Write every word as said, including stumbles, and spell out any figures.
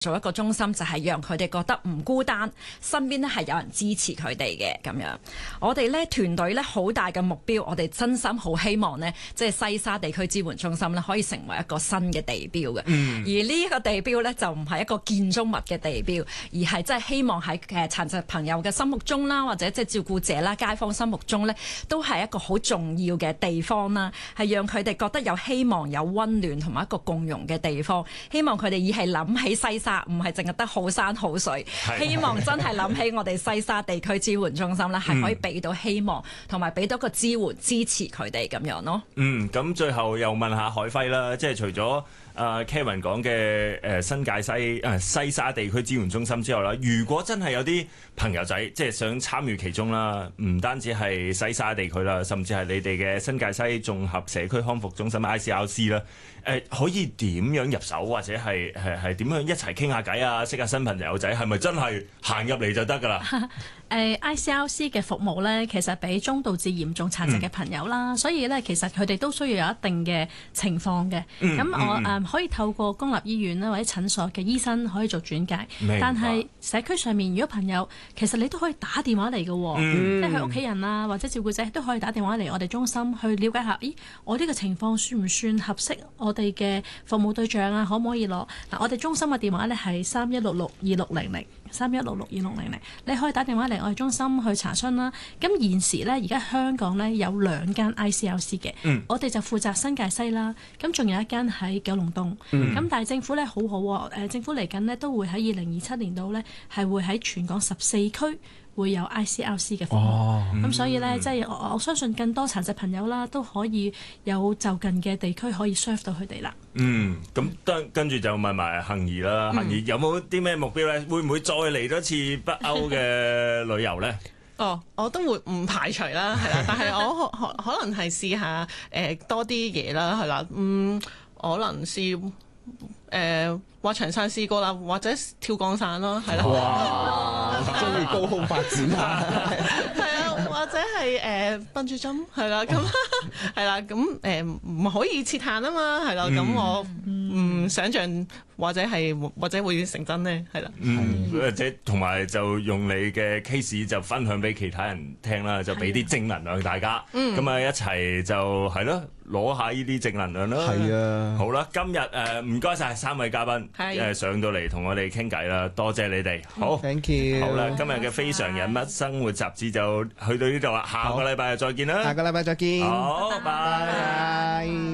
做一個中心就係讓佢哋覺得唔孤單，身邊咧係有人支持佢哋嘅咁樣。我哋咧團隊咧好大嘅目標，我哋真心好希望呢，即係西沙地區支援中心咧可以成為一個新嘅地標嘅。嗯、而呢一個地標咧就唔係一個建築物嘅地標，而係真係希望喺誒殘疾朋友嘅心目中啦，或者即係照顧者啦、街坊心目中咧，都係一個好重要嘅地方啦，係讓佢哋覺得有希望、有溫暖同埋一個共融嘅地方。希望佢哋以係諗起西沙。唔係淨係得好山好水，希望真係諗起我哋西沙地區支援中心咧，係可以俾到希望，同埋俾到個支援支持佢哋咁樣咯。嗯， 咁最後又問下海輝啦，即係除咗Uh, Kevin 講嘅誒新界西誒、呃、西沙地區支援中心之後啦，如果真係有啲朋友仔即係想參與其中啦，唔單止係西沙地區啦，甚至係你哋嘅新界西綜合社區康復中心 I C R C 啦，誒可以點樣入手，或者係係係點樣一齊傾下偈啊，識下新朋友仔，係咪真係行入嚟就得㗎啦？ 誒 I C R C 嘅服務咧，其實俾中度至嚴重殘疾嘅朋友啦，嗯、所以咧其實佢哋都需要有一定嘅情況嘅。咁、嗯、我誒、嗯呃、可以透過公立醫院啦或者診所嘅醫生可以做轉介，但係社區上面如果朋友其實你都可以打電話嚟嘅喎，嗯、即係佢屋企人啊或者照顧者都可以打電話嚟我哋中心去了解下，咦我呢個情況算唔算合適我哋嘅服務對象啊？可唔可以攞嗱？我哋中心嘅電話咧係三一六六二六零零。三一六六二六零零，你可以打電話嚟我哋中心去查詢啦。咁現時咧，而家香港咧有兩間 I C R C 嘅，嗯、我哋就負責新界西啦。咁仲有一間喺九龍東。咁、嗯、但係政府咧好好喎，誒政府嚟緊咧都會喺二零二七年度咧係會喺全港十四區會有 I C R C 嘅服務。咁、哦嗯、所以咧，即係我我相信更多殘疾朋友啦都可以有就近嘅地區可以 serve 到佢哋啦。 嗯，咁跟跟住就問埋杏兒啦，杏兒有冇啲咩目標咧？會唔會再嚟多次北歐嘅旅遊咧？ 哦，我都會唔排除啦，係啦，但係我可可可能係試下誒、呃、多啲嘢啦，係啦，嗯，可能試誒、呃、滑翔傘試過啦，或者跳降傘咯，係啦。 哇！中意高空發展啊！ 係啊，或者係誒笨住針係啦，咁係啦，咁誒唔可以設限啊嘛，係啦，咁我唔想像。或者係或者會成真咧，係啦， 嗯，或者同埋就用你嘅 case 就分享俾其他人聽啦，就俾啲正能量大家，咁啊一齊就係咯，攞下呢啲正能量啦。係啊，好啦，今日誒唔該晒三位嘉賓，誒上到嚟同我哋傾偈啦，多謝你哋，好 ，thank you， 好啦，今日嘅非常人物生活雜誌就去到呢度啦，下個禮拜再見啦， 下個禮拜再見， 好，拜拜。